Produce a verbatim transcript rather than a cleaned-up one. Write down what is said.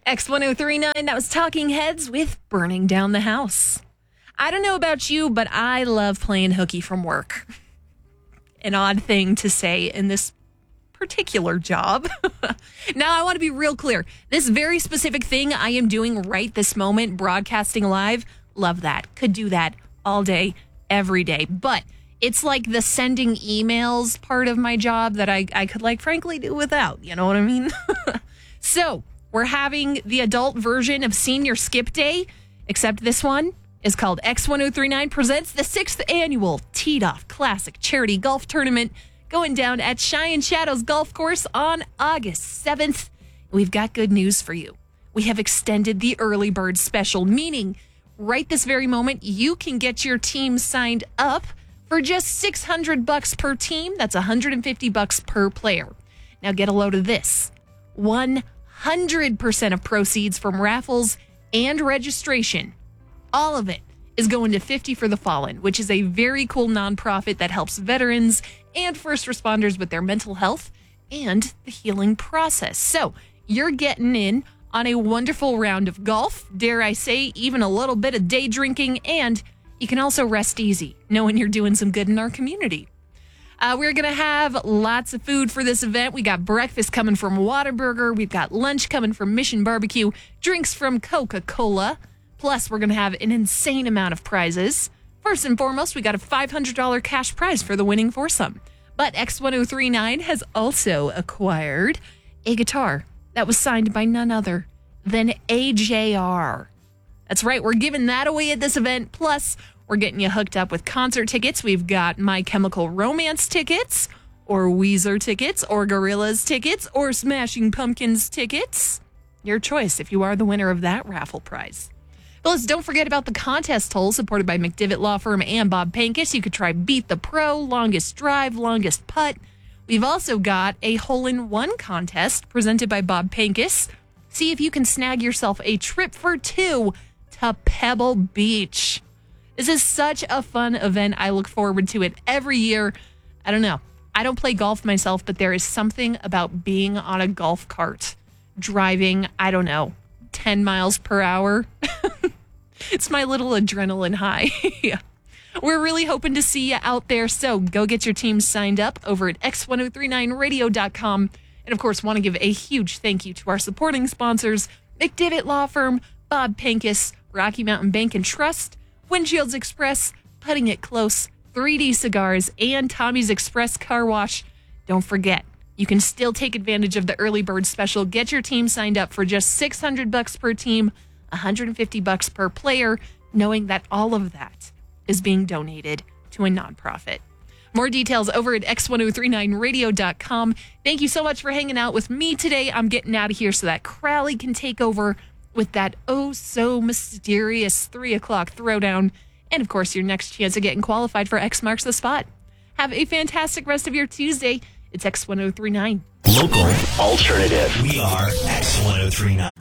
X ten thirty-nine, that was Talking Heads with Burning Down the House. I don't know about you, but I love playing hooky from work. An odd thing to say in this particular job. Now, I want to be real clear. This very specific thing I am doing right this moment, broadcasting live, love that. Could do that all day, every day. But it's like the sending emails part of my job that I, I could, like, frankly do without. You know what I mean? So, we're having the adult version of Senior Skip Day, except this one is called X ten thirty-nine presents the sixth annual Teed Off Classic Charity Golf Tournament going down at Cheyenne Shadows Golf Course on August seventh. We've got good news for you. We have extended the early bird special, meaning right this very moment, you can get your team signed up for just six hundred bucks per team. That's one hundred fifty bucks per player. Now get a load of this. one hundred percent of proceeds from raffles and registration, all of it, is going to fifty for the Fallen, which is a very cool nonprofit that helps veterans and first responders with their mental health and the healing process. So you're getting in on a wonderful round of golf, dare I say, even a little bit of day drinking, and you can also rest easy knowing you're doing some good in our community. Uh, we're going to have lots of food for this event. We got breakfast coming from Whataburger. We've got lunch coming from Mission Barbecue, drinks from Coca-Cola. Plus, we're going to have an insane amount of prizes. First and foremost, we got a five hundred dollars cash prize for the winning foursome. But X ten thirty-nine has also acquired a guitar that was signed by none other than A J R. That's right, we're giving that away at this event. Plus, we're getting you hooked up with concert tickets. We've got My Chemical Romance tickets, or Weezer tickets, or Gorillaz tickets, or Smashing Pumpkins tickets. Your choice if you are the winner of that raffle prize. Plus, don't forget about the contest hole supported by McDivitt Law Firm and Bob Pincus. You could try Beat the Pro, Longest Drive, Longest Putt. We've also got a hole-in-one contest presented by Bob Pincus. See if you can snag yourself a trip for two to Pebble Beach. This is such a fun event. I look forward to it every year. I don't know. I don't play golf myself, but there is something about being on a golf cart, driving, I don't know, ten miles per hour. It's my little adrenaline high. We're really hoping to see you out there, so go get your team signed up over at X ten thirty-nine radio dot com. And of course, want to give a huge thank you to our supporting sponsors, McDivitt Law Firm, Bob Pincus, Rocky Mountain Bank and Trust, Windshields Express, Putting It Close, three D Cigars, and Tommy's Express Car Wash. Don't forget, you can still take advantage of the early bird special. Get your team signed up for just six hundred bucks per team, one hundred fifty bucks per player, knowing that all of that is being donated to a nonprofit. More details over at X ten thirty-nine radio dot com. Thank you so much for hanging out with me today. I'm getting out of here so that Crowley can take over with that oh so mysterious three o'clock throwdown. And of course, your next chance of getting qualified for X Marks the Spot. Have a fantastic rest of your Tuesday. It's X ten thirty-nine. Local alternative. We are X ten thirty-nine.